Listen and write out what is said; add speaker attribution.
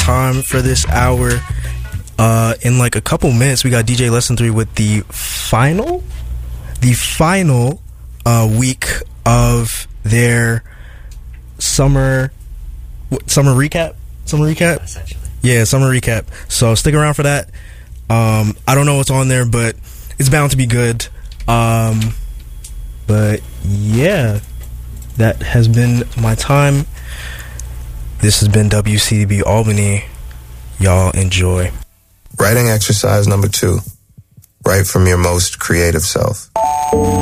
Speaker 1: time for this hour. In like a couple minutes, we got DJ Lesson 3 with the final week of their summer recap.
Speaker 2: Essentially.
Speaker 1: Yeah, summer recap. So stick around for that. I don't know what's on there, but it's bound to be good. But yeah, that has been my time. This has been WCB Albany. Y'all enjoy.
Speaker 3: Writing exercise number 2. Write from your most creative self.